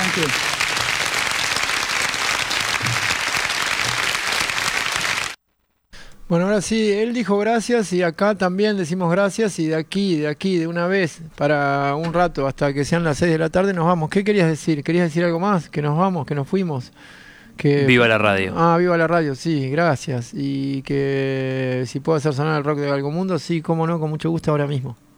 Thank you. Bueno, ahora sí, él dijo gracias y acá también decimos gracias y de aquí, de una vez, para un rato, hasta que sean las 6 de la tarde nos vamos. ¿Qué querías decir? ¿Querías decir algo más? Que nos vamos, que nos fuimos. Que... Viva la radio. Ah, viva la radio, sí, gracias. Y que si puedo hacer sonar el rock de Galgomundo, sí, cómo no, con mucho gusto ahora mismo.